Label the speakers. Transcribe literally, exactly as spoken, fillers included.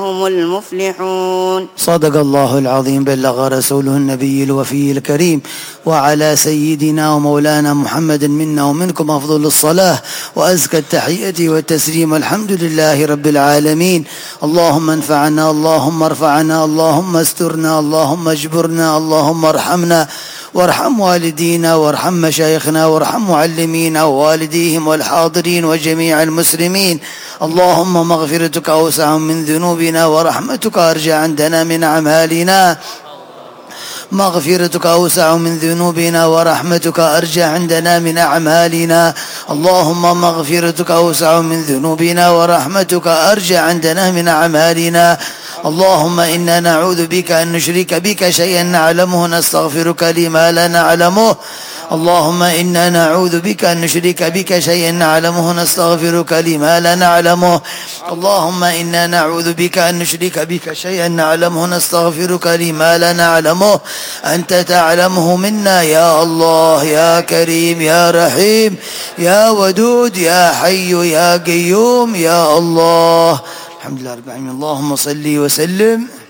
Speaker 1: هم المفلحون.
Speaker 2: صدق الله العظيم، بلغ رسوله النبي الوفي الكريم، وعلى سيدنا ومولانا محمد منا ومنكم أفضل الصلاة وأزكى التحية والتسليم، والحمد لله رب العالمين. اللهم انفعنا، اللهم ارفعنا، اللهم استرنا، اللهم اجبرنا، اللهم ارحمنا وارحم والدينا وارحم مشايخنا وارحم معلمينا ووالديهم والحاضرين وجميع المسلمين. اللهم مغفرتك أوسع من ذنوبنا ورحمتك أرجى عندنا من أعمالنا. مغفرتك أوسع من ذنوبنا ورحمتك أرجى عندنا من أعمالنا. اللهم مغفرتك أوسع من ذنوبنا ورحمتك أرجى عندنا من أعمالنا. اللهم إنا نعوذ بك أن نشرك بك شيئا نعلمه، نستغفرك لما لا نعلمه. اللهم إنا نعوذ بك أن نشرك بك شيئا نعلمه، نستغفرك لما لا نعلمه. اللهم إنا نعوذ بك أن نشرك بك شيئا نعلمه، نستغفرك لما لا نعلمه. أنت تعلمه منا يا الله، يا كريم يا رحيم يا ودود يا حي يا قيوم يا الله. الحمد لله رب العالمين. اللهم صل وسلم